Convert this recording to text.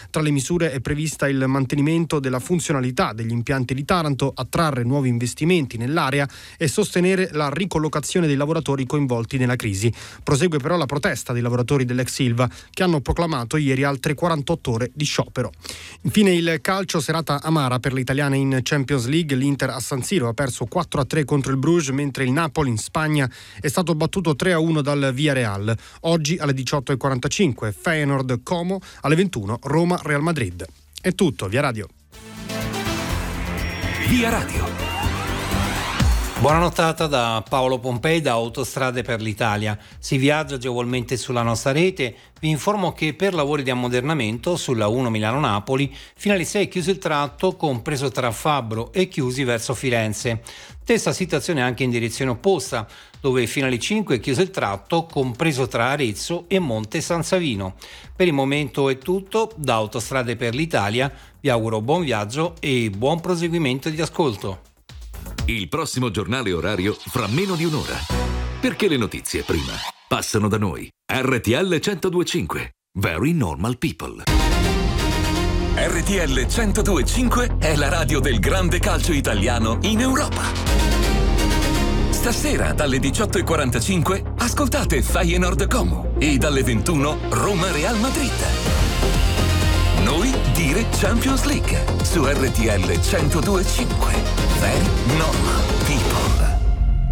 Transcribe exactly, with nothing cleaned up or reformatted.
Tra le misure è prevista il mantenimento della funzionalità degli impianti di Taranto, attrarre nuovi investimenti nell'area e sostenere la ricollocazione dei lavoratori coinvolti nella crisi. Prosegue però la protesta dei lavoratori dell'ex Ilva, che hanno proclamato ieri altre quarantotto ore di sciopero. Infine il calcio, serata amara per le italiane in Champions League. L'Inter a San Siro ha perso quattro a tre contro il Bruges, mentre il Napoli in Spagna è stato battuto tre a uno dal Villarreal. Oggi alle diciotto e quarantacinque Feyenoord Como, alle ventuno Roma Real Madrid. È tutto, Via Radio. Via Radio. Buona nottata da Paolo Pompei da Autostrade per l'Italia. Si viaggia agevolmente sulla nostra rete. Vi informo che per lavori di ammodernamento sulla uno Milano-Napoli fino alle sei è chiuso il tratto compreso tra Fabbro e Chiusi verso Firenze. Stessa situazione anche in direzione opposta, dove fino alle cinque è chiuso il tratto compreso tra Arezzo e Monte San Savino. Per il momento è tutto. Da Autostrade per l'Italia vi auguro buon viaggio e buon proseguimento di ascolto. Il prossimo giornale orario fra meno di un'ora. Perché le notizie prima passano da noi. R T L centodue e cinque. Very normal people. R T L centodue e cinque è la radio del grande calcio italiano in Europa. Stasera dalle diciotto e quarantacinque ascoltate Feyenoord Como e dalle ventuno Roma Real Madrid. Noi dire Champions League su R T L centodue e cinque. Very normal people.